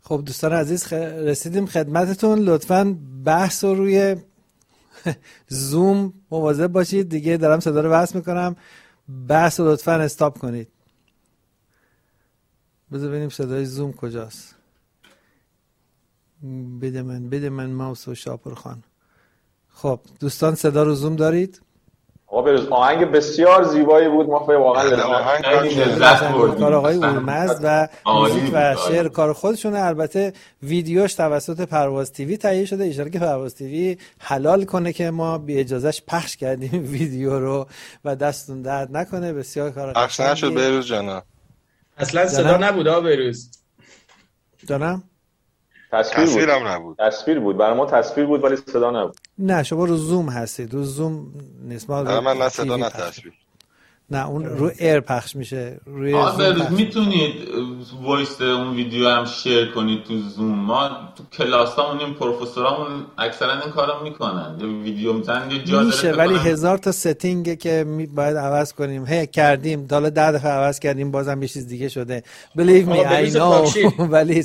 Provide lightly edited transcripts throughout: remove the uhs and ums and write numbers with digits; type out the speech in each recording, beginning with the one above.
خب دوستان عزیز رسیدیم خدمتتون. لطفاً بحث رو روی زوم مواظب باشید دیگه. دارم صدا رو بحث میکنم، بحث رو لطفاً استاپ کنید. بذار ببینیم صدای زوم کجاست. بده من ماوس و شاپور خان. خب دوستان صدا رو زوم دارید؟ آقا بروز آهنگ بسیار زیبایی بود، ما واقعا لذت بردیم. کار آقای اورمزد و موزیک و شعر کار خودشونه. البته ویدیوش توسط پرواز تیوی تهیه شده. ان که پرواز تیوی حلال کنه که ما بی اجازهش پخش کردیم ویدیو رو و دستون درد نکنه. بسیار کار پخش نشد بروز جانا. اصلا صدا نبود آقا بروز جانم. تصویرم نبود. تصویر بود، برای ما تصویر بود ولی صدا نبود. نه شما رو زوم هستید، رو زوم نیست. ما من نه صدا نه تصویر. نه اون رو ایر پخش میشه. روی زوم میتونید وایس اون ویدیو هم شیر کنید تو زوم. ما تو کلاسامون این پروفسورامون اکثرا این کارو میکنن، یه ویدیو میزنن یه جا میشه ولی هزار تا ستینگه که باید عوض کنیم. کردیم حالا 10 دفعه عوض کردیم بازم یه چیز دیگه شده. believe me I know. ولی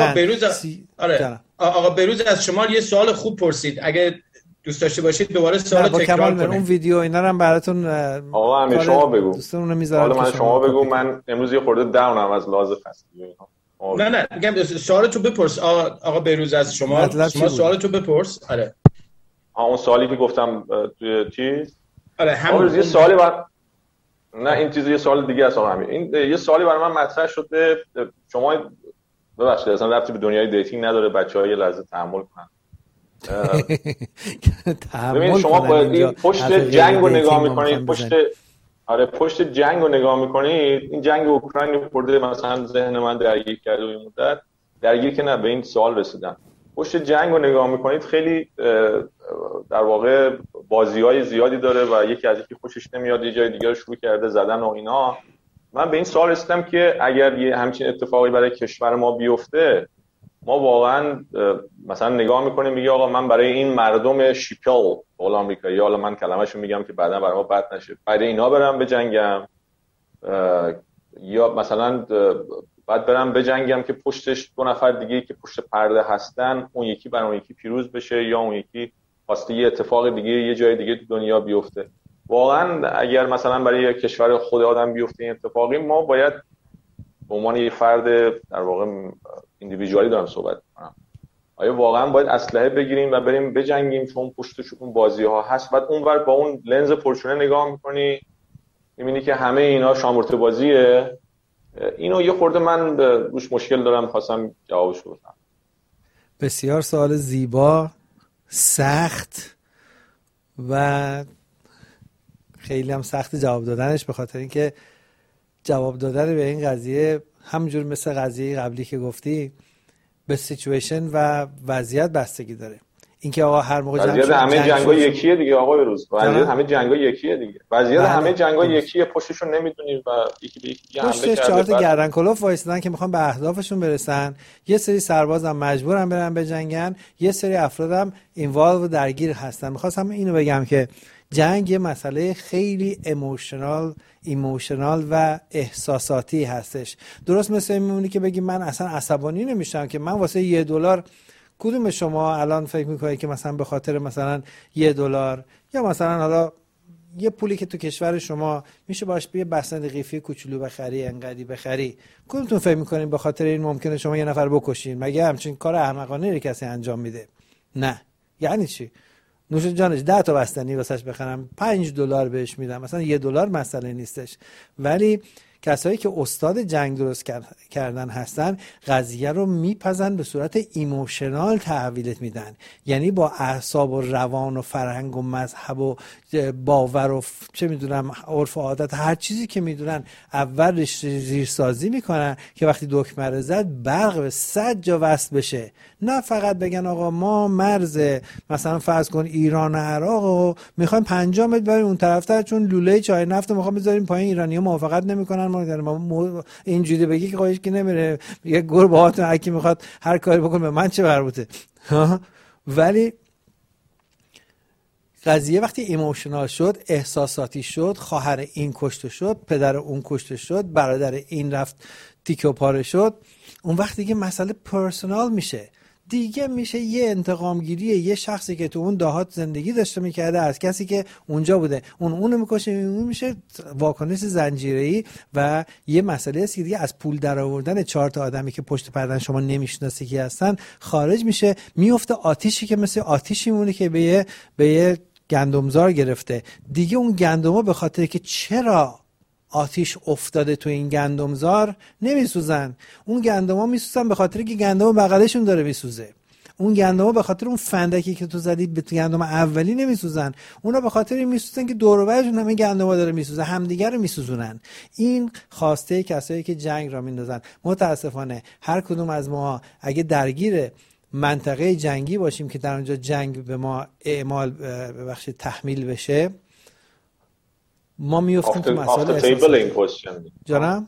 آقا بروز از شما یه سوال خوب پرسید، اگه دوست داشته باشید دوباره سوال تکرار کنید. اون ویدیو اینا رو هم براتون آقا همین شما بگو. دوستانو میذارم حالا من شما بگو. من امروز یه خورده داونم از لحاظ خستگی. نه میگم سوالتو بپرس آقا بروز از شما سوالتو بپرس. آره اون سوالی که گفتم توی چیز. آره همون یه سوالی نه این چیز یه سوال دیگه است آقا. این یه سوالی برای من مطرح شده. شما ببخشید اصلا ربطی به دنیای دیتینگ نداره، بچه‌ها یه لحظه تحمل کنن. ببین شما باید پشت جنگ رو نگاه میکنید، پشت جنگ رو نگاه میکنید. این جنگ اوکراین خورده مثلا ذهن من درگیر کرده و این مدت درگیر که نه به این سوال رسیدم. پشت جنگ رو نگاه میکنید خیلی در واقع بازی‌های زیادی داره و یکی از یکی خوشش نمیاد، یه جای دیگه رو شروع کرده زدن و اینا. من به این سوال رسیدم که اگر یه همچین اتفاقی برای کشور ما بیفته، ما واقعا مثلا نگاه میکنیم میگه آقا من برای این مردم شیپل اول آمریکایی، حالا من کلمه‌شو میگم که بعدا برای ما بد نشه، برای اینا برم بجنگم، یا مثلا بعد برم بجنگم که پشتش 2 نفر دیگه که پشت پرده هستن اون یکی برای اون یکی پیروز بشه، یا اون یکی خواسته یه اتفاق دیگه یه جای دیگه تو دنیا بیفته. واقعا اگر مثلا برای یک کشور خود آدم بیفته این اتفاقی، ما باید به عنوان یه فرد در واقع ایندیویدوالی دارم صحبت می‌کنم، آیا واقعا باید اسلحه بگیریم و بریم بجنگیم چون پشتش اون بازی‌ها هست؟ بعد اونور با اون لنز پرچونه نگاه می‌کنی می‌بینی که همه اینا شامورته بازیه. اینو یه خورده من روش مشکل دارم، خواستم جوابش بدم. بسیار سوال زیبا، سخت و خیلی هم سخت جواب دادنش، به خاطر اینکه جواب دادن به این قضیه همونجور مثل قضیه قبلی که گفتی به سیچویشن و وضعیت بستگی داره. اینکه آقا هر موقع وضعیت همه جنگا یکیه دیگه آقا بروز، وضعیت همه جنگا یکیه دیگه، وضعیت همه جنگا یکیه، پشتشو نمیدونیم و یکی به یکی حمله کرده، پشتش 4 تا گردن کلوف وایسادن که میخوان به اهدافشون برسن. یه سری سربازم مجبورن برن بجنگن، یه سری افرادم اینوالو درگیر هستن. میخواستم اینو بگم که جنگ یه مسئله خیلی ایموشنال و احساساتی هستش. درست مثل میمونی که بگی من اصلا عصبانی نمیشم که من واسه $1 کدوم شما الان فکر میکنید که مثلا به خاطر مثلا $1 یا مثلا حالا یه پولی که تو کشور شما میشه باش یه بسته قیفی کوچولو بخری انقدی بخری، کدومتون فکر میکنین به خاطر این ممکنه شما یه نفر بکشین؟ مگه همچین کار احمقانه رو کسی انجام میده؟ نه. یعنی چی؟ نوش جانش 10 تا بستنی واسش بخرم $5 بهش میدم، مثلا $1 مسئله نیستش. ولی کسایی که استاد جنگ درست کردن هستن قضیه رو میپزن به صورت ایموشنال تحویلت میدن، یعنی با اعصاب و روان و فرهنگ و مذهب و باور و چه میدونم عرف و عادت هر چیزی که میدونن اول زیرسازی میکنن که وقتی دکمه زد برق به 100 جا وصل بشه. نه فقط بگن آقا ما مرز مثلا فرض کن ایران و عراق و میخوایم 5 متر بریم اون طرفتر چون لوله چای نفت میخوام بذاریم پایین، ایرانی‌ها موافقت نمیکنن. ما اینجوری بگی که خواهش که نمیره، یه گربه هاتون هرکی میخواد هر کاری بکنه به من چه مربوطه. ولی قضیه وقتی ایموشنال شد، احساساتی شد، خواهر این کشته شد، پدر اون کشته شد، برادر این رفت تیکه و پاره شد، اون وقت دیگه مسئله پرسونال میشه، دیگه میشه یه انتقامگیری یه شخصی که تو اون دهات زندگی داشته میکرده از کسی که اونجا بوده، اونو میکشه، اون میشه واکنش زنجیره‌ای و یه مسئله است که دیگه از پول در آوردن 4 تا آدمی که پشت پرده شما نمیشناسی کی هستن خارج میشه، میفته آتیشی که مثل آتیشی مونه که به یه گندمزار گرفته. دیگه اون گندم‌ها به خاطر که چرا آتیش افتاده تو این گندمزار نمیسوزن، اون گندم‌ها میسوزن به خاطر که گندم بغلشون داره میسوزه. اون گندم‌ها به خاطر اون فندکی که تو زدی به گندم اولی نمیسوزن، اونا به خاطر این میسوزن که دور و برشون همه گندم‌ها داره میسوزه، همدیگه رو میسوزونن. این خواسته کسایی که جنگ را میندازن. متاسفانه هر کدوم از ما اگه درگیر منطقه جنگی باشیم که در اونجا جنگ به ما اعمال ببخشید تحمیل بشه، ما میفتیم تو مسائل اساسی. جانم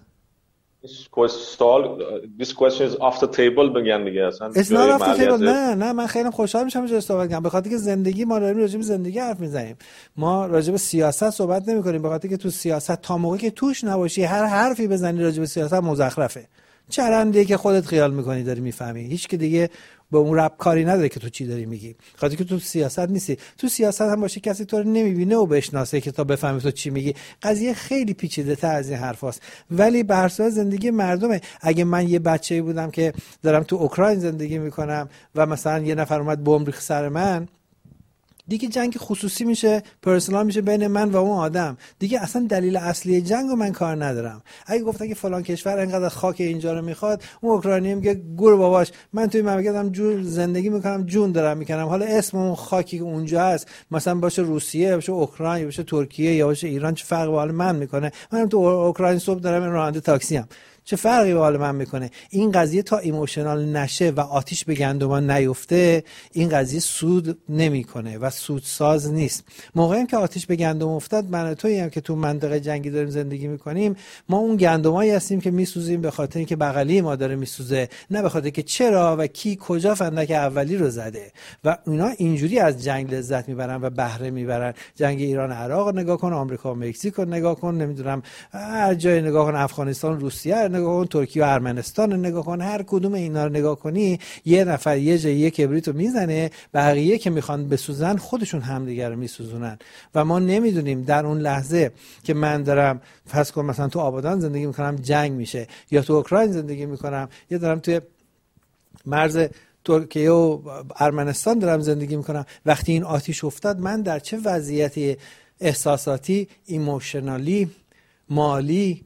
This question is off the table بگن دیگه اصلا. It's not off the table. نه من خیلی خوشحال میشم که صحبت کنم، به خاطر که زندگی ما داریم راجع به زندگی حرف میزنیم، ما راجع به سیاست صحبت نمی‌کنیم، به خاطر که تو سیاست تا موقعی که توش نباشی هر حرفی بزنی راجع به سیاست مزخرفه. چرندیه که خودت خیال میکنی داری میفهمی، هیچ که دیگه به اون رب کاری نداره که تو چی داری میگی، خاطر که تو سیاست نیستی. تو سیاست هم باشه کسی تو رو نمیبینه و بشناسه که تا بفهمی تو چی میگی. قضیه خیلی پیچیده تر از این حرفاست، ولی بر اساس زندگی مردمه. اگه من یه بچه‌ای بودم که دارم تو اوکراین زندگی میکنم و مثلا یه نفر اومد بمب ریخت سر من، دیگه جنگ خصوصی میشه، پرسونال میشه بین من و اون آدم، دیگه اصلا دلیل اصلی جنگ رو من کار ندارم. اگه گفتن که فلان کشور اینقدر خاک اینجا رو میخواد، اون اوکراینی میگه گور باباش، من توی مملکتم جون زندگی میکنم، جون دارم میکنم، حالا اسم اون خاکی که اونجا هست مثلا باشه روسیه، باشه اوکراین، باشه ترکیه یا باشه ایران، چه فرقی با حال من میکنه؟ منم تو اوکراین صبح دارم راننده تاکسی ام، چه فرقی به حال من میکنه؟ این قضیه تا ایموشنال نشه و آتیش به گندمان نیفته، این قضیه سود نمیکنه و سودساز نیست. موقعی که آتیش به گندم افتاد، من تویی هم که تو منطقه جنگی داریم زندگی میکنیم، ما اون گندمایی هستیم که میسوزیم به خاطر اینکه بغلی ما داره میسوزه، نه به خاطر که چرا و کی کجا فندک اولی رو زده. و اینا اینجوری از جنگ لذت میبرن و بهره میبرن. جنگ ایران عراق نگاه کن، آمریکا و مکزیک نگاه کن، نمیدونم هر جای نگاه کن، افغانستان، روسیه نگاه کن، ترکیه و ارمنستان نگاه کن، هر کدوم اینا رو نگاه کنی، یه نفر یه جای یک کبریت رو میزنه، بقیه که میخوان بسوزن خودشون همدیگه رو میسوزونن. و ما نمیدونیم در اون لحظه که من دارم فرض کن مثلا تو آبادان زندگی میکنم جنگ میشه، یا تو اوکراین زندگی میکنم، یا دارم توی مرز ترکیه و ارمنستان دارم زندگی میکنم، وقتی این آتیش افتاد من در چه وضعیتی احساساتی، ایموشنالی، مالی،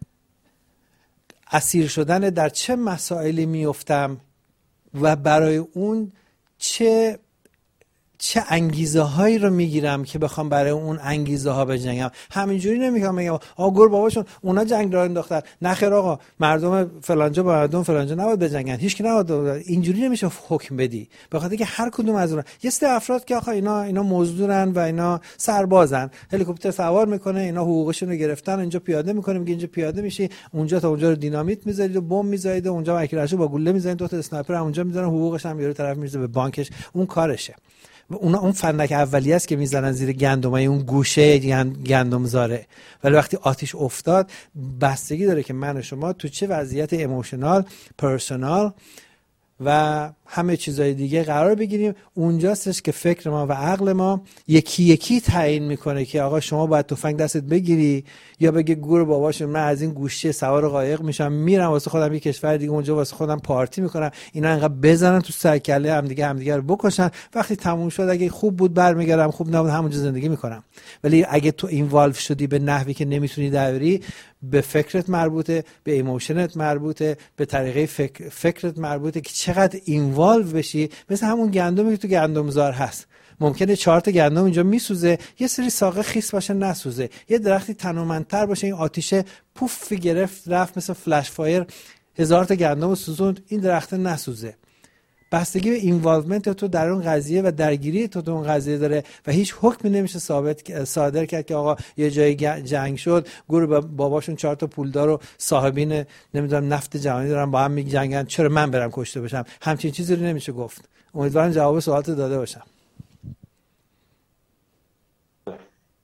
اسیر شدن در چه مسائلی میافتم و برای اون چه انگیزه هایی رو میگیرم که بخوام برای اون انگیزه ها بجنگم. همینجوری نمیگم بگم آقا گور باباشون اونا جنگ راه انداختن، نخیر آقا مردم فلانجا با مردم فلانجا نباید بجنگن، هیچ کی نباید. اینجوری نمیشه حکم بدی، به خاطر که هر کدوم از اونها یه سری افراد که آقا اینا مزدورن و اینا سربازن، هلیکوپتر سوار میکنه، اینا حقوقشون رو گرفتن، اینجا پیاده میکنه، میگه اینجا پیاده میشی، اونجا تا اونجا رو دینامیت میذارید و بمب میذارید، اونجا اکراشو با گوله میزنید، دو تا اسنایپر اونجا میذارن، حقوقش هم یارو طرف میرزه به بانکش، اون کارشه. اون فندک اولیه است که میزنن زیر گندمای اون گوشه گندمزاره. ولی وقتی آتیش افتاد بستگی داره که من و شما تو چه وضعیت ایموشنال، پرسونال و همه چیزای دیگه قرار بگیریم. اونجاستش که فکر ما و عقل ما یکی یکی تعیین میکنه که آقا شما باید تفنگ دستت بگیری یا بگی گور باباش من از این گوشه سوار قایق میشم میرم واسه خودم یه کشور دیگه اونجا واسه خودم پارتی میکنم، اینا انقدر بزنن تو سر کله همدیگه رو بکشن، وقتی تموم شد اگه خوب بود برمیگردم، خوب نبود همونجا زندگی میکنم. ولی اگه تو اینوالو شدی به نحوی که نمیتونی دوری، به فکرت مربوطه، به ایموشنت مربوطه، به طریقه فکرت مربوطه که چقدر اینوالو بشی. مثل همون گندمی که تو گندمزار هست، ممکنه 4 تا گندم اینجا میسوزه، یه سری ساقه خیس باشه نسوزه، یه درختی تنومندتر باشه این آتیشه پوف گرفت رفت مثل فلش فایر 1000 تا گندم سوزوند، این درخت نسوزه. بستگی به اینوالومنت تو در اون قضیه و درگیری تو اون قضیه داره و هیچ حکمی نمیشه صادر کرد که آقا یه جای جنگ شد، گروه باباشون 4 تا پولدار و صاحبین نمیدونم نفت جهانی دارن با هم میجنگن، چرا من برم کشته بشم؟ همچین چیزی رو نمیشه گفت. امیدوارم جواب سوالت داده باشم.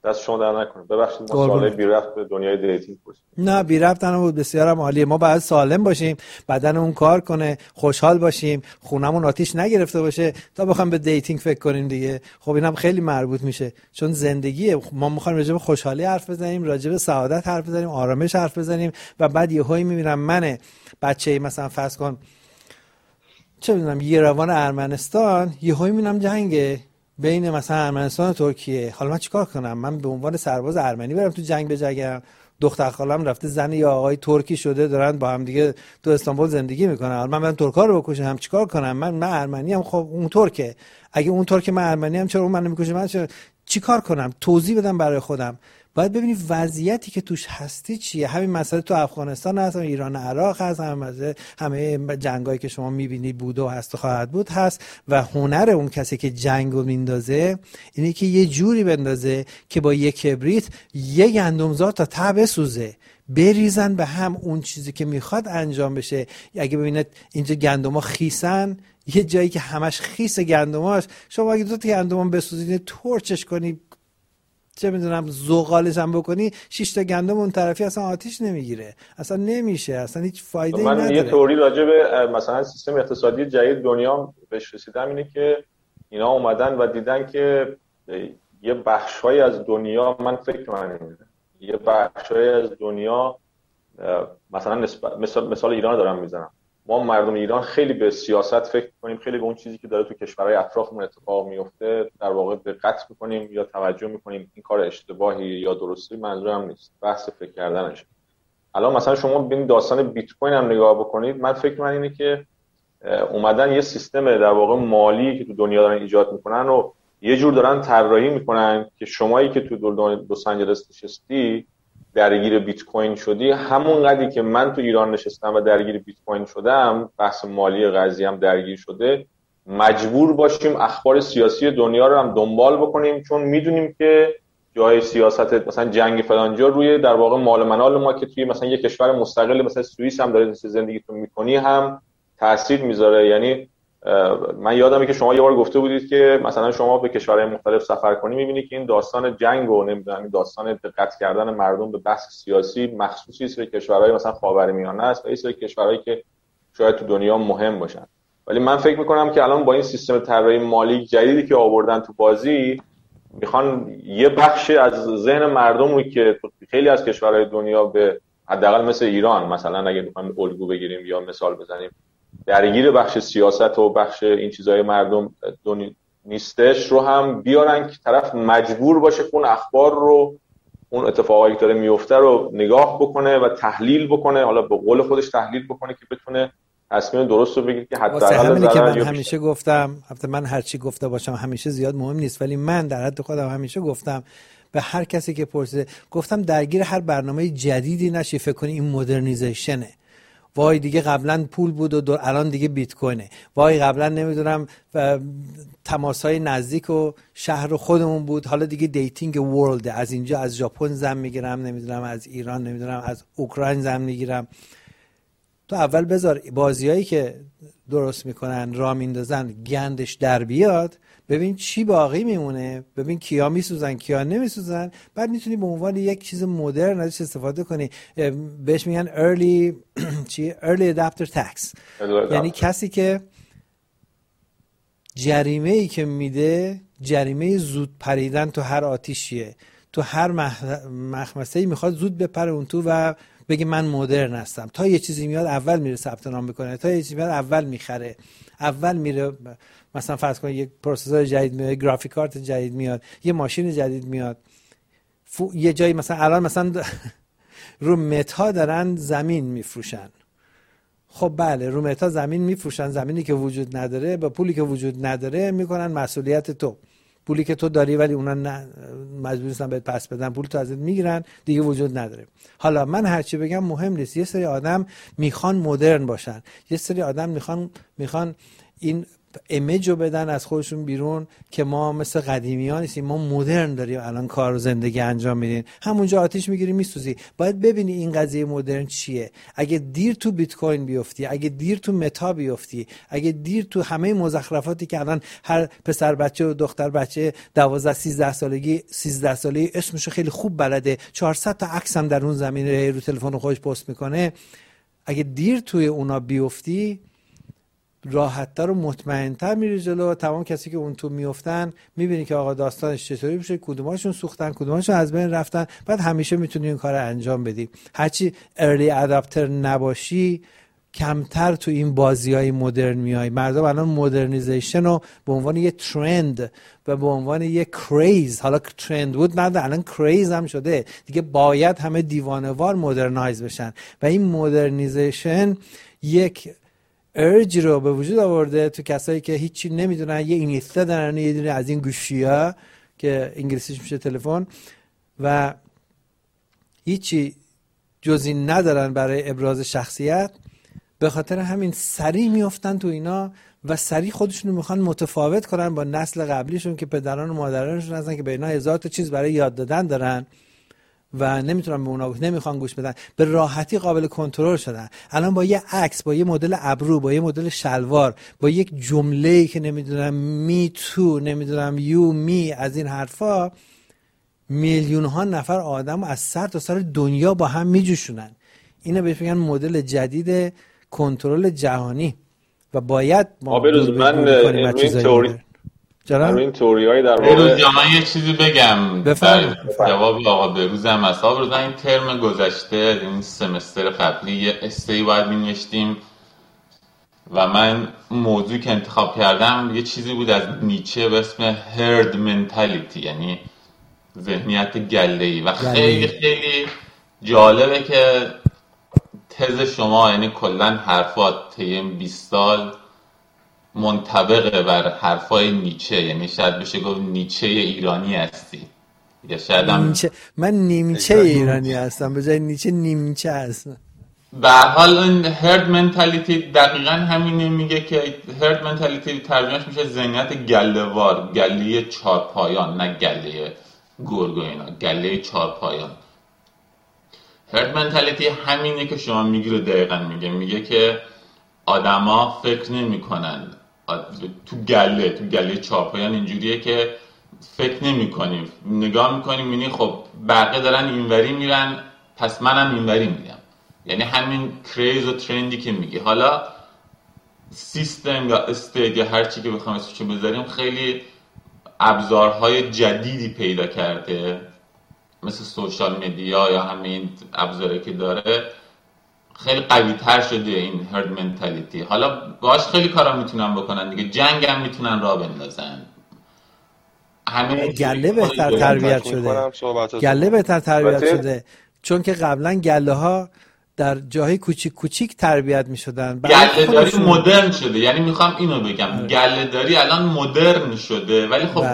دست شما در نکنه. ببخشید ما سوالای بی ربط به دنیای دیتینگ پرسیدیم. نه بی ربط نبود، بسیارم عالیه. ما باید سالم باشیم، بدنمون کار کنه، خوشحال باشیم، خونمون آتیش نگرفته باشه تا بخوام به دیتینگ فکر کنیم دیگه. خب اینم خیلی مربوط میشه، چون زندگیه. ما میخوایم راجع به خوشحالی حرف بزنیم، راجع به سعادت حرف بزنیم، آرامش حرف بزنیم و بعد یهویی میبینم من بچه‌ای مثلا فرض کن چه میدونم یراوان ارمنستان، یهویی میبینم جنگه بین مثلا ارمنستان و ترکیه. حالا من چیکار کنم؟ من به عنوان سرباز ارمنی برم تو جنگ بجنگم؟ دختر خالم رفته زن یا آقای ترکی شده دارن با هم دیگه تو استانبول زندگی میکنن، حالا من برم ترکا رو بکشم؟ چیکار کنم؟ من ارمنی ام، خب اون ترکه، اگه اون ترک من ارمنی ام چرا اون منو میکشه؟ من چیکار کنم؟ توضیح بدم برای خودم. باید ببینی وضعیتی که توش هستی چیه. همین مسئله تو افغانستان هست، ایران عراق هست، همه جنگایی که شما میبینی بود و هست و خواهد بود هست. و هنر اون کسی که جنگو میندازه اینه که یه جوری بندازه که با یک کبریت یه گندمزار تا ته بسوزه، بریزن به هم اون چیزی که میخواد انجام بشه. اگه ببینید اینجا گندما خیسن، یه جایی که همش خیس گندماش، شما اگه 2 تا گندم بسوزید تورچش کنی، چه میدونم زغالش هم بکنی، 6 تا گندم اون طرفی اصلا آتیش نمیگیره، اصلا نمیشه، اصلا هیچ فایده ای نداره. من یه توری راجع به مثلا سیستم اقتصادی جدید دنیا بهش رسیدم، اینه که اینا اومدن و دیدن که یه بخشایی از دنیا، من فکر کنم یه بخشایی از دنیا، مثلا مثال ایران دارم میزنم، ما مردم ایران خیلی به سیاست فکر کنیم، خیلی به اون چیزی که داره تو کشورهای اطرافمون اتفاق میفته در واقع دقت میکنیم یا توجه میکنیم. این کار اشتباهی یا درستی منظورم نیست، بحث فکر کردنش. الان مثلا شما ببین داستان بیت کوین هم نگاه بکنید، من فکر من اینه که اومدن یه سیستم در واقع مالی که تو دنیا دارن ایجاد میکنن و یه جور دارن طراحی میکنن که شمایی که تو لس آنجلس نشستی درگیر بیت کوین شدی، همون قدری که من تو ایران نشستم و درگیر بیت کوین شدم، بحث مالی قضیه هم درگیر شده، مجبور باشیم اخبار سیاسی دنیا رو هم دنبال بکنیم، چون میدونیم که جای سیاست مثلا جنگ فلان جا روی در واقع مال منال ما که توی مثلا یک کشور مستقل مثلا سوئیس هم داره زندگیتون میکنی هم تاثیر میذاره. یعنی من یادمه که شما یه بار گفته بودید که مثلا شما به کشورهای مختلف سفر کنی میبینی که این داستان جنگ و نمیدونم داستان دقت کردن مردم به بحث سیاسی مخصوصی است به کشورهای مثلا خاورمیانه است و این سری کشورهایی که شاید تو دنیا مهم باشن. ولی من فکر میکنم که الان با این سیستم طراحی مالی جدیدی که آوردن تو بازی، میخوان یه بخش از ذهن مردم رو که خیلی از کشورهای دنیا به حداقل مثل ایران مثلا اگه بخوایم الگو بگیریم یا مثال بزنیم درگیر بخش سیاست و بخش این چیزای مردم نیستش رو هم بیارن که طرف مجبور باشه اون اخبار رو، اون اتفاقایی که داره میفته رو نگاه بکنه و تحلیل بکنه، حالا به قول خودش تحلیل بکنه که بتونه تصمیم درست رو بگیره که حداقل که من همیشه گفتم، البته من هر چی گفته باشم همیشه زیاد مهم نیست، ولی من در حد خودم همیشه گفتم به هر کسی که پرسیده، گفتم درگیر هر برنامه جدیدی نشی فکر کنی این مدرنیزیشنه، وای دیگه قبلا پول بود و الان دیگه بیت کوینه، وای قبلا نمیدونم تماسهای نزدیک و شهر خودمون بود حالا دیگه دیتینگ ورلد، از اینجا از ژاپن زن میگیرم، نمیدونم از ایران، نمیدونم از اوکراین زن میگیرم. تو اول بذار بازیایی که درست میکنن را میندازن گندش در بیاد، ببین چی باقی میمونه، ببین کیا میسوزن کیا نمیسوزن، بعد میتونی به عنوان یک چیز مدرن ازش استفاده کنی. بهش میگن early adapter tax، یعنی کسی که جریمه ای که میده جریمه زود پریدن تو هر آتیشیه، تو هر مخمسه‌ای میخواد زود بپره اون تو و بگه من مدرن هستم. تا یه چیزی میاد اول میره ثبت نام بکنه، تا یه چیزی میاد اول میخره، اول میره مثلا فرض کن یک پروسسور جدید میاد، گرافیک کارت جدید میاد، یه ماشین جدید میاد، یه جایی مثلا الان مثلا رو متا دارن زمین میفروشن. خب بله رو متا زمین میفروشن، زمینی که وجود نداره با پولی که وجود نداره میکنن مسئولیت تو، پولی که تو داری ولی اونا مجبور نیستن بهت پس بدن، پول تو ازت میگیرن دیگه وجود نداره. حالا من هرچی بگم مهم نیست، یه سری آدم میخوان مدرن باشن، یه سری آدم میخوان این ایمیج رو بدن از خودشون بیرون که ما مثل قدیمیان نیستیم، ما مدرن داریم الان کار و زندگی انجام میدیم. همونجا آتیش میگیری میسوزی. باید ببینی این قضیه مدرن چیه. اگه دیر تو بیت کوین بیفتی، اگه دیر تو متا بیفتی، اگه دیر تو همه مزخرفاتی که الان هر پسر بچه و دختر بچه 12 13 سالگی اسمشو خیلی خوب بلده، 400 تا عکس هم در اون زمینه رو تلفن خودش پست میکنه، اگه دیر توی اونا بیفتی راحت‌تر و مطمئن‌تر میری جلو. تمام کسی که اون تو میافتن میبینی که آقا داستانش چطوری میشه، کدوماشون سوختن، کدوماشون از بین رفتن. بعد همیشه میتونی این کارو انجام بدی. هرچی ارلی اداپتر نباشی کمتر تو این بازی‌های مدرن میای. مردم الان مدرنیزیشن رو به عنوان یه ترند و به عنوان یه کریز، حالا ترند بود نه الان کریز هم شده دیگه، باید همه دیوانه‌وار مدرنایز بشن و این مدرنیزیشن یک ارج رو به وجود آورده تو کسایی که هیچی نمیدونن. یه اینستا دارن، یه دونه از این گوشی‌ها که انگلیسیش میشه تلفن، و هیچی جزی ندارن برای ابراز شخصیت. به خاطر همین سریع میافتن تو اینا و سریع خودشون رو میخوان متفاوت کنن با نسل قبلیشون که پدران و مادرانشون هستن که به اینا هزار تا چیز برای یاد دادن دارن و نمیتونن به اونا نمیخوان گوش بدن. به راحتی قابل کنترل شدن. الان با یه عکس، با یه مدل ابرو، با یه مدل شلوار، با یک جمله‌ای که نمیدونم می تو، نمیدونم یو می، از این حرفا میلیون ها نفر آدم از سر تا سر دنیا با هم میجوشونن. اینو بهش میگن مدل جدید کنترل جهانی و باید ما من این تئوریای در واقع من یه چیزی بگم در جواب آقا بهروز هم حساب رو این ترم گذشته این سمستر قبلی یه استهی باید می‌نوشتیم و من موضوعی که انتخاب کردم یه چیزی بود از نیچه به اسم هرد منتالیتی، یعنی ذهنیت گله‌ای و خیلی خیلی جالبه که تز شما یعنی کلن حرفات طی 20 سال منطبقه بر حرفای نیچه، یعنی شاید بشه گفت نیچه ایرانی هستی یا شاید هم من نیمچه ایرانی هستم به جای نیچه نیمچه هستم. به هر حال این هرد منتالیتی دقیقاً همینه، میگه که هرد منتالیتی ترجمهش میشه ذهنیت گله‌وار، گله چارپایان، نه گله گرگ و اینا، گله چارپایان. هرد منتالیتی همینه که شما میگی رو دقیقاً میگه که آدما فکر نمی‌کنن تو گله چارپایان اینجوریه که فکر نمی‌کنیم، نگاه می‌کنیم می‌بینی خب بقیه دارن اینوری میرن پس منم اینوری میرم. یعنی همین کریز و ترندی که میگی. حالا سیستم یا استیت یا هر چی که بخوام اسمشو بذاریم خیلی ابزارهای جدیدی پیدا کرده مثل سوشال مدیا یا همین ابزاری که داره خیلی قوی تر شده این هرد منتالیتی. حالا باش خیلی کارا میتونن بکنن دیگه، جنگ هم میتونن راه بندازن. همه گله بهتر تربیت شده، گله بهتر تربیت شده، چون که قبلا گله ها در جاهای کوچیک کوچیک تربیت میشدن. گله داری مدرن شده، یعنی میخوام اینو بگم گله داری الان مدرن شده، ولی خب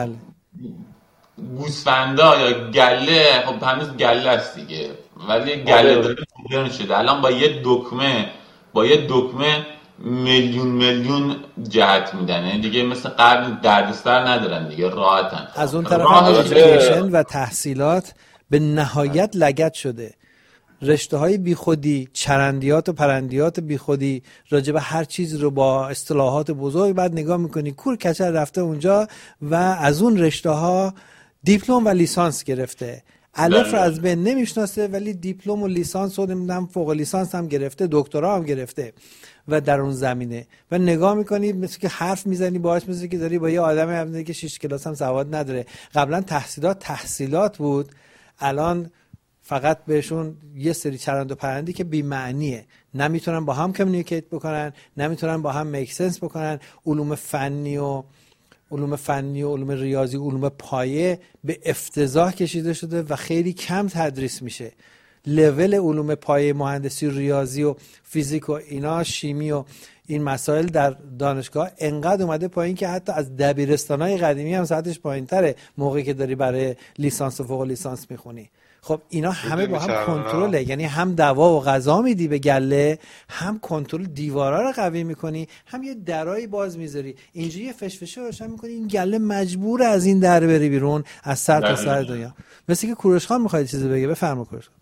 گوسفندا یا گله خب هنوز گله است دیگه، ولی گله داری مدرن شده. الان با یه دکمه میلیون جهت میدن، یعنی دیگه مثل قبل دردسر ندارن دیگه، راحتن. از اون طرف ادویکیشن و تحصیلات به نهایت لگد شده. رشته های بیخودی، چرندیات و پرندیات بیخودی، راجب هر چیز رو با اصطلاحات بزرگ بعد نگاه میکنی کور کچل رفته اونجا و از اون رشته ها دیپلم و لیسانس گرفته. الف رو از بین نمیشناسه ولی دیپلم و لیسانس و نمیدونم فوق لیسانس هم گرفته، دکترا هم گرفته و در اون زمینه و نگاه میکنی مثل که حرف میزنی باهاش، مثل که داری با یه آدمی حرف میزنی که 6 کلاس هم سواد نداره. قبلا تحصیلات بود، الان فقط بهشون یه سری چرند و پرندی که بی معنیه، نمیتونن با هم کمیونیکیت بکنن، نمیتونن با هم میک سنس بکنن. علوم فنی و علوم ریاضی، علوم پایه به افتضاح کشیده شده و خیلی کم تدریس میشه. لول علوم پایه مهندسی ریاضی و فیزیک و اینا، شیمی و این مسائل در دانشگاه انقدر اومده پایین که حتی از دبیرستانای قدیمی هم ساعتش پایین‌تره موقعی که داری برای لیسانس و فوق لیسانس میخونی. خب اینا همه با هم کنترله، یعنی هم دوا و غذا میدی به گله، هم کنترل دیوارا رو قوی میکنی، هم یه درایی باز میذاری، اینجوری یه فشفشه روشن میکنی، این گله مجبور از این در بری بیرون از سر تا سر دنیا. مثل که کوروش خان میخواد چیزی بگه، بفرما کوروش خان.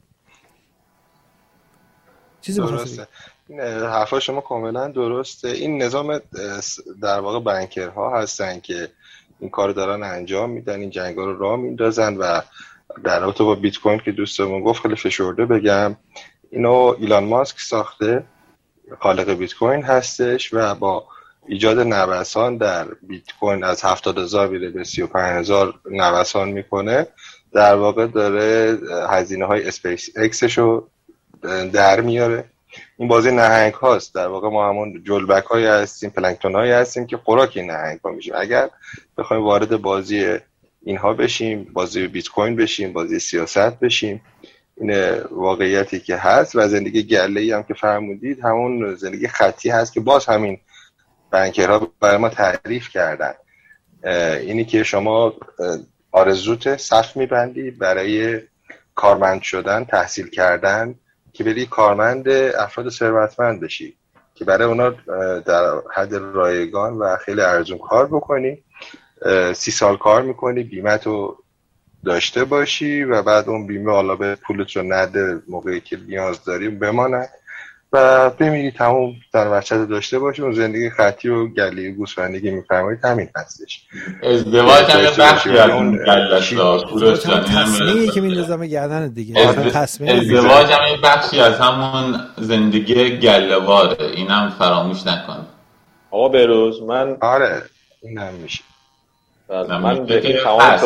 چیزی درسته. این حرفا شما کاملا درسته. این نظام در واقع بانکرها هستن که این کار دارن انجام میدن، این جنگا رو راه میندازن. و در رابطه با بیت کوین که دوستمون گفت خیلی فشرده بگم، اینو ایلان ماسک ساخته، خالق بیت کوین هستش و با ایجاد نوسان در بیت کوین از 70,000 میره به 35,000 نوسان میکنه. در واقع داره هزینه‌های اسپیس اکسشو در میاره. این بازی نهنگ هاست، در واقع ما همون جلبک هایی هستیم، پلانکتون هایی هستیم که خوراک این نهنگ ها میشیم. اگر بخوایم وارد بازی اینها بشیم، بازی بیت کوین بشیم، بازی سیاست بشیم، این واقعیتی که هست. و زندگی گله‌ای هم که فرمودید همون زندگی خطی هست که باز همین بانکرها برای ما تعریف کردن. اینی که شما آرزوت صف میبندی برای کارمند شدن، تحصیل کردن، که بری کارمند افراد ثروتمند بشی که برای اونا در حد رایگان و خیلی ارزون کار بکنی، 30 سال کار میکنی، بیمه‌تو داشته باشی و بعد اون بیمه حالا به پولت رو نده، موقعی که نیاز داری بمانه و بمیری، تمام در وحشت داشته باشی. اون زندگی خطی و گله گوسفندی میفرمایید همین هستش. ازدواج هم بخشی از اون تصمیمی که میندازم گردن دیگه. ازدواج هم بخشی از همون زندگی گله‌واره، اینم فراموش نکن. آقا بهروز من آره اینم میشه. من به این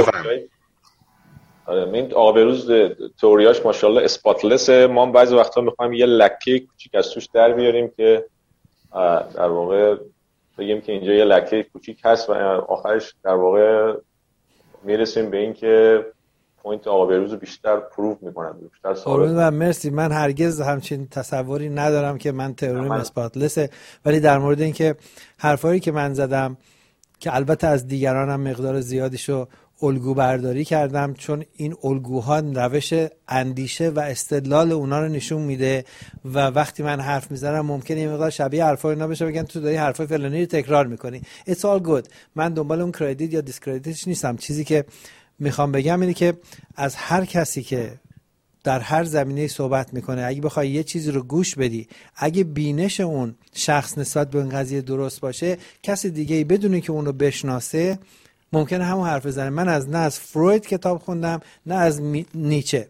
این آقا بهروز تئوریاش ماشاءالله اسپاتلسه. ما بعضی وقتا میخوایم یه لکه کوچیک از توش در بیاریم که در واقع بگیم که اینجا یه لکه کوچیک هست و آخرش در واقع میرسیم به این که پوینت آقا بهروز رو بیشتر پروف میکنن، بیشتر ثابت. و مرسی. من هرگز همچین تصوری ندارم که من تئوریم اسپاتلسه، ولی در مورد این که حرفایی که من زدم که البته از دیگرانم مقدار زیادیشو الگو برداری کردم، چون این الگوها روش اندیشه و استدلال اونا رو نشون میده و وقتی من حرف میزنم ممکنه یه مقدار شبیه حرفای اونا بشه، بگن تو داری حرفای فلانی رو تکرار میکنی. It's all good. من دنبال اون کردیت یا دیسکردیتش نیستم. چیزی که میخوام بگم اینه که از هر کسی که در هر زمینه صحبت میکنه، اگه بخوای یه چیزی رو گوش بدی، اگه بینش اون شخص نسبت به این قضیه درست باشه، کسی دیگه‌ای بدونه که اون رو بشناسه ممکنه همون حرف بزنه. من نه از فروید کتاب خوندم، نه از نیچه.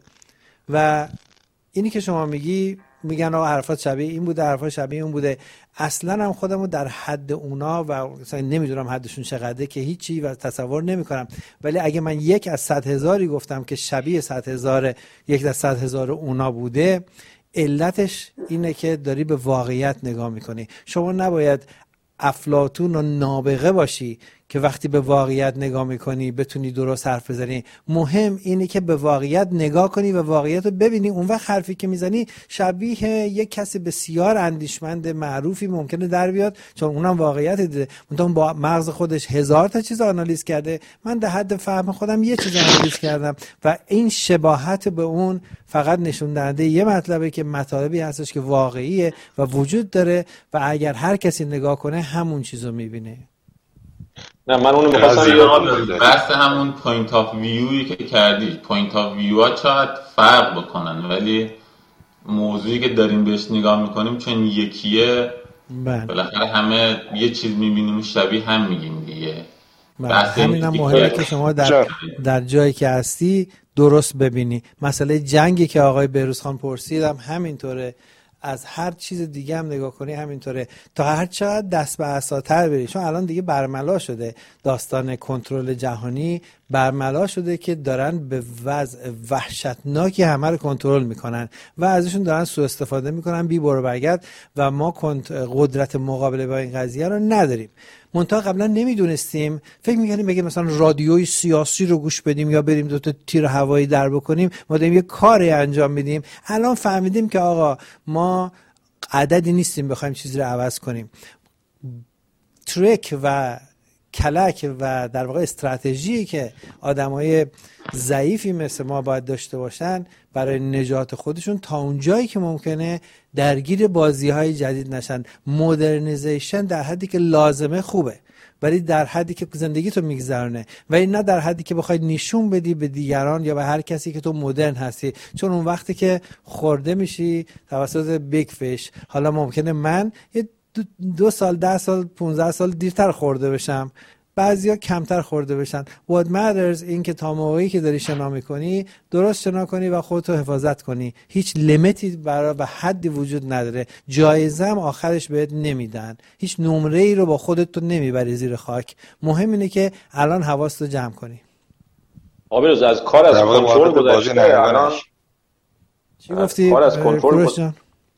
و اینی که شما میگن آقا حرفات شبیه این بوده، حرفات شبیه اون بوده، اصلا هم خودمو در حد اونا و مثلا نمیدونم حدشون چقدره که هیچی و تصور نمیکنم، ولی اگه من 1 از 100,000 گفتم که شبیه 100,000 1 از 100,000 اونا بوده، علتش اینه که داری به واقعیت نگاه میکنی. شما نباید افلاطون و نابغه باشی که وقتی به واقعیت نگاه میکنی بتونی درست حرف بزنی. مهم اینه که به واقعیت نگاه کنی و واقعیت رو ببینی. اون وقت حرفی که میزنی شبیه یک کسی بسیار اندیشمند معروفی ممکنه در بیاد، چون اونم واقعیت دیده، اون با مغز خودش 1000 تا چیز آنالیز کرده، من در حد فهم خودم یه چیز آنالیز کردم و این شباهت به اون فقط نشون دهنده یه مطلبه که مطالبی هستش که واقعیه و وجود داره و اگر هر کسی نگاه کنه همون چیزو میبینه. نه من اونو می‌خواستم بحث همون پوینت آف ویویی که کردی، پوینت آف ویو ها شاید فرق بکنن ولی موضوعی که داریم بهش نگاه میکنیم چون یکیه، بالاخره همه یه چیز میبینیم شبیه هم میگیم دیگه. همین هم مهمه که شما در جایی که هستی درست ببینی. مسئله جنگی که آقای بهروز خان پرسیدم همینطوره، از هر چیز دیگه هم نگاه کنی همینطوره، تا هر چقدر دست به عصاتر بری، چون الان دیگه برملا شده داستان کنترل جهانی، برملا شده که دارن به وضع وحشتناکی همه رو کنترل میکنن و ازشون دارن سوء استفاده میکنن بی برو برگرد و ما قدرت مقابله با این قضیه رو نداریم. منتها قبلا نمیدونستیم، فکر میکنیم بگیم مثلا رادیوی سیاسی رو گوش بدیم یا بریم 2 تا تیر هوایی در بکنیم ما داریم یه کاری انجام میدیم. الان فهمیدیم که آقا ما عددی نیستیم بخوایم چیزی رو عوض کنیم. ترک و کلک و در واقع استراتژی که آدمای ضعیفی مثل ما باید داشته باشن برای نجات خودشون تا اونجایی که ممکنه درگیر بازی‌های جدید نشن. مدرنیزیشن در حدی که لازمه خوبه، ولی در حدی که زندگی تو میگذرونه، ولی نه در حدی که بخوای نشون بدی به دیگران یا به هر کسی که تو مدرن هستی. چون اون وقتی که خورده میشی توسط بیگ فیش، حالا ممکنه من 2 سال 10 سال 15 سال دیرتر خورده بشم، بعضیا کمتر خورده بشن. What matters این که تا موقعی که داری شنا میکنی درست شنا کنی و خودتو حفاظت کنی. هیچ لیمیتی برای و حدی وجود نداره. جایزه هم آخرش بهت نمیدن، هیچ نمره ای رو با خودت تو نمیبری زیر خاک. مهم اینه که الان حواستو جمع کنی. آبروز از کار از کنترل گذشته. الان چی گفتی؟ کار از کنترل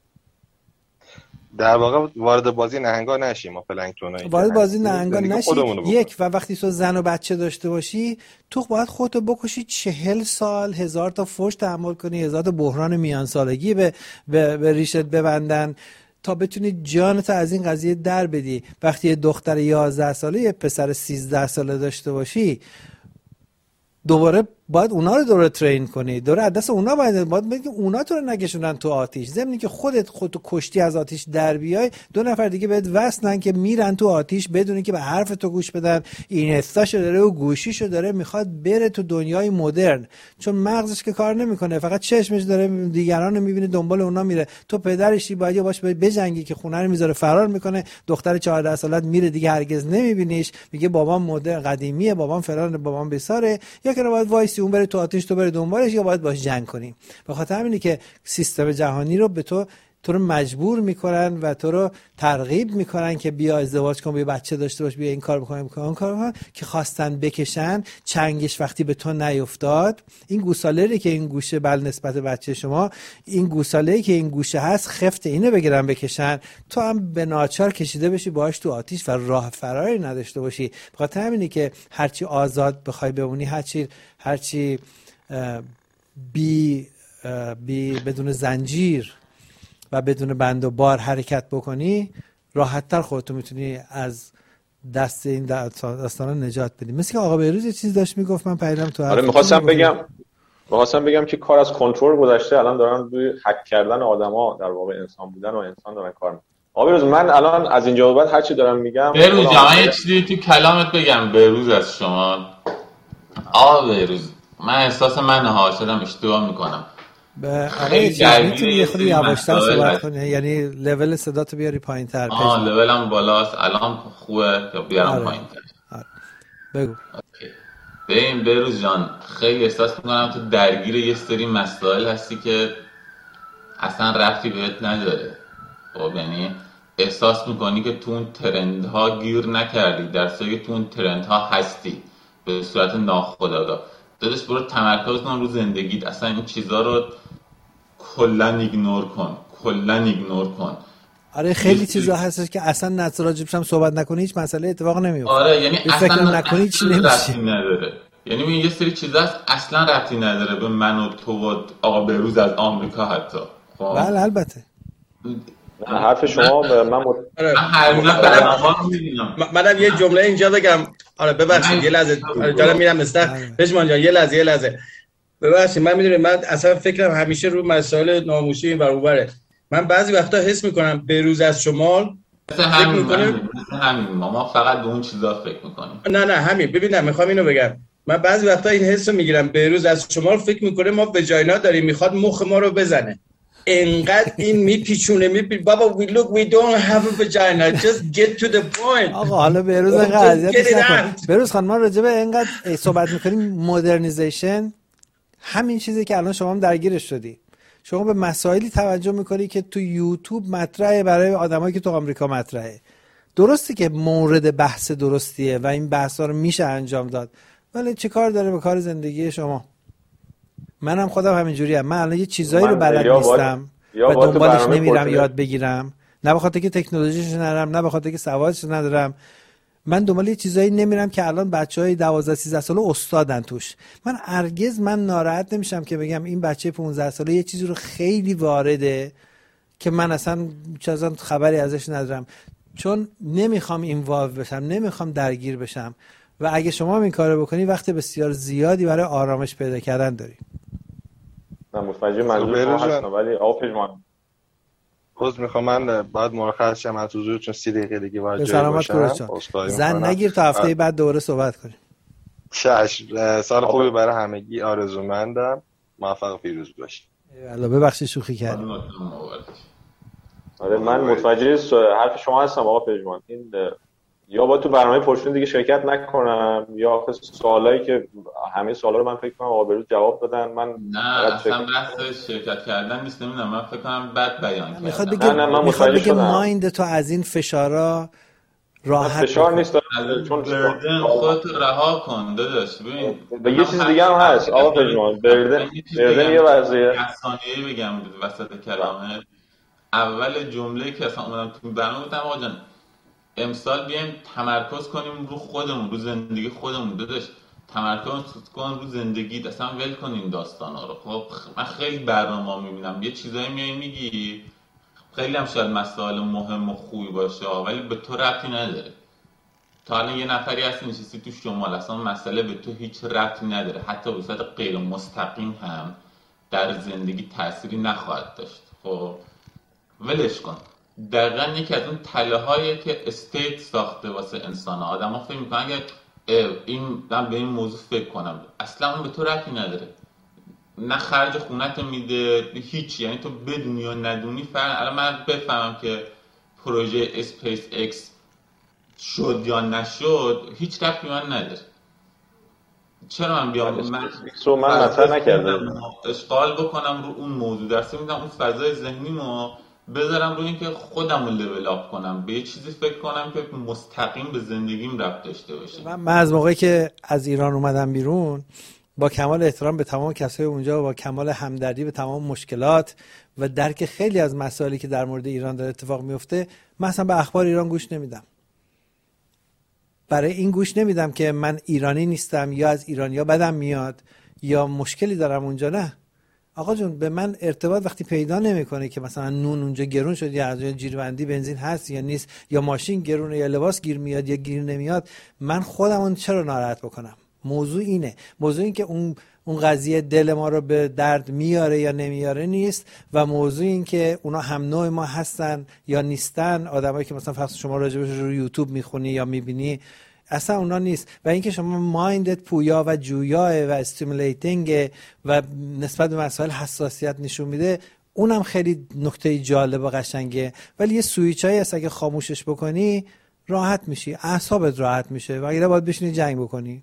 در واقع وارد بازی نهنگا نشیم. ما پلنگتونایی وارد بازی نهنگا نشیم. یک، و وقتی تو زن و بچه داشته باشی تو باید خودتو بکشی 40 سال 1000 تا فحش تحمل کنی، 1000 تا بحران میان سالگی به ریشت ببندن تا بتونی جانتو از این قضیه در بدی. وقتی یه دختر 11 ساله یه پسر 13 ساله داشته باشی دوباره باید اونا رو دوره ترین کنی، دوره از دست اونا باید بگی اونا تو رو نکشونن تو آتیش. ضمن که خودتو کشتی از آتیش در بیای، 2 نفر دیگه بهت وصلن که میرن تو آتیش بدونی که به حرف تو گوش بدن. این استاشو داره و گوشیشو داره، میخواد بره تو دنیای مدرن، چون مغزش که کار نمیکنه، فقط چشمش داره دیگران رو میبینه دنبال اونا میره. تو پدرشی باید باش بجنگی که خونه رو میذاره فرار میکنه. دختر 14 سالت میره دیگه هرگز نمیبینیش، میگه بابام مدرن قدیمیه، بابام فلان، بابام بیساره. یا که باید وایسی اون بره تو آتیش تو بری دنبالش، یا باید باش جنگ کنی. به خاطر همینه که سیستم جهانی رو به تو رو مجبور میکنن و تو رو ترغیب میکنن که بیا ازدواج کن، بیا بچه داشته باش، بیا این کار بکن اون کار بکن، که خواستن بکشن چنگش وقتی به تو نیفتاد. این گوساله‌ای که این گوشه نسبت بچه شما، این گوساله‌ای که این گوشه هست خفت اینو بگیرن بکشن، تو هم به ناچار کشیده بشی باهاش تو آتیش و راه فراری نداشته باشی. به خاطر همینه که هرچی آزاد بخوای بمونی، هرچی بدون زنجیر و بدون بند و بار حرکت بکنی، راحت‌تر خودتو میتونی از دست این داستانا نجات بدی. مثل که آقا بهروز یه چیز داشت میگفت، من پیدام تو آره می‌خواستم بگم که کار از کنترل گذشته، الان دارن روی هک کردن آدما، در واقع انسان بودن و انسان دارن کار می‌کنن. آقا بهروز من الان از اینجا به بعد هر چی دارم میگم، بهروز من یه چیزی تو کلامت بگم. بهروز از شما آقا بهروز، من احساس من شدم اشتباه میکنم. آقای میتونی یه خودی یواشتر صحبت کنی، یعنی لول صداتو بیاری پایین‌تر. لولم بالاست الان خوبه یا بیارم پایین‌تر؟ بگو. ببین بهروز جان، خیلی احساس میکنم تو درگیر یه سری مسائل هستی که اصلا ربطی بهت نداره. خب یعنی احساس میکنی که تو اون ترندها گیر نکردی، در صورتی که تو اون ترندها هستی به صورت ناخودآگاه. داداش برو تمرکز کن رو زندگیت، اصلا این چیزا رو کلا ایگنور کن. آره خیلی چیزا هستش که اصلا راجبش هم صحبت نکنی هیچ مسئله اتفاق نمیفته. آره یعنی اصلا نکنی چی نمیشه. نداره. یعنی این یه سری چیزا هست اصلا ربطی نداره به من و تو و آقا بهروز از آمریکا حتی. خب بله البته. حرف شما منم یه جمله اینجا بگم. آره ببخشید یه لحظه جانم میرم پشمان جان، یه لحظه ببخشید. من میدونم من اصلا فکرم همیشه رو مسائل ناموسی این ور. من بعضی وقتا حس میکنم بهروز از شمال فکر میکنم همین ما فقط به اون چیزا فکر میکنیم. نه همین. ببینم میخوام اینو بگم، من بعضی وقتا این حسو میگیرم بهروز از شمال فکر میکنه ما وجاینا داریم، میخواد مخ ما رو بزنه. انقدر این میپیچونه بابا we don't have a vagina, just get to the point. آقا حالا بهروز انقدر اذیتش نکن. بهروز خانم ما راجع به انقدر صحبت میکنیم مدرنیزیشن، همین چیزی که الان شما هم درگیرش شدی. شما به مسائلی توجه میکنی که تو یوتیوب مطرحه برای آدمایی که تو آمریکا مطرحه. درسته که مورد بحث درستیه و این بحثا رو میشه انجام داد، ولی چه کار داره به کار زندگی شما؟ منم خودم همینجوری ام. من الان یه چیزایی رو بلد نیستم و دنبالش نمیرم یاد بگیرم، نه به خاطر که تکنولوژیش ندارم، نه به خاطر که سوادش ندارم. من دنبال یه چیزایی نمیرم که الان بچهای 12 13 ساله استادن توش. من هرگز ناراحت نمیشم که بگم این بچه 15 ساله یه چیزی رو خیلی وارده که من اصلا خبری ازش ندارم. چون نمیخوام اینوالو بشم، نمیخوام درگیر بشم. و اگه شما این کارو بکنی وقت بسیار زیادی برای آرامش پیدا کردن داری. من متوجه منظور شما هستم، ولی آقا پژمان میخوام من بعد مرخص شم از حضور، چون 30 دقیقه دیگه باید جای باشم. زن نگیر تا هفته بعد دوباره صحبت کنیم. سال خوبی برای همگی آرزومندم. موفق و پیروز باشید. الله ببخشید شوخی کردم. آره من متوجه حرف شما هستم آقا پژمان. این یا با تو برنامه پرشون دیگه شرکت نکنم، یا سوالایی که همه سوالا رو من فکر کنم آقا بروز جواب دادن. من نه اصلا بحث شرکت کردن نیست. نمیدونم، من فکر کنم بد بیان کردم. میخواد بگه مایند تو از این فشارا راحت فشار نیست، چون بردن خودت رها کن داداش. ببین به یه چیز دیگه هم هست آقا پژمان. بردن یه وضعیه ثانیه‌ای بگم وسط کلامه. اول جمله که اصلا اومدم تو برنامه گفتم آقا جان امسال بیایم تمرکز کنیم رو خودمون، رو زندگی خودمون. داداش تمرکز کن رو زندگی، اصلا ول کن این داستانا رو. خب من خیلی برنامه‌ها میبینم، یه چیزایی میای میگی خیلی هم شاید مسائل مهم و خوبی باشه ولی به تو ربطی نداره. تا الان یه نفری هستی نشستی تو شمال، اصلا مسئله به تو هیچ ربطی نداره، حتی به صورت غیر مستقیم هم در زندگی تأثیری نخواهد داشت. خب ولش کن. دقیقا یکی از اون تله هایی که استیت ساخته واسه انسان ها. آدم ها فکر میکنن اگر من به این موضوع فکر کنم، اصلا اون به تو ربطی نداره. نه خرج خونت میده هیچ، یعنی تو بدونی یا ندونی الان من بفهمم که پروژه اسپیس ایکس شد یا نشد هیچ ربطی من نداره. چرا من بیام من مطرح نکردم اشغال بکنم رو اون موضوع، درسته میدم اون فضای ذهنیمو بذارم روی اینکه خودم رو لول اپ کنم، به یه چیزی فکر کنم که مستقیم به زندگیم ربط داشته باشه. من از موقعی که از ایران اومدم بیرون با کمال احترام به تمام کسای اونجا و با کمال همدردی به تمام مشکلات و درک خیلی از مسائلی که در مورد ایران داره اتفاق میفته، من اصلا به اخبار ایران گوش نمیدم. برای این گوش نمیدم که من ایرانی نیستم یا از ایرانیا بدم میاد یا مشکلی دارم اونجا. نه آقا جون، به من ارتباط وقتی پیدا نمیکنه که مثلا نون اونجا گرون شد یا از جیروندی بنزین هست یا نیست یا ماشین گرونه یا لباس گیر میاد یا گیر نمیاد، من خودمون چرا ناراحت بکنم؟ موضوع اینه. موضوع این که اون قضیه دل ما رو به درد میاره یا نمیاره نیست، و موضوع این که اونا هم نوع ما هستن یا نیستن. آدمایی که مثلا فقط شما راجبش رو یوتیوب میخونی یا میبینی، اصلا اونا نیست. و اینکه شما مایندت پویا و جویاه و استیمولیتینگ و نسبت به مسائل حساسیت نشون میده، اونم خیلی نکته جالب و قشنگه. ولی یه سویچایی هست اگه خاموشش بکنی راحت میشی، اعصابت راحت میشه و اگه باید بشینی جنگ بکنی.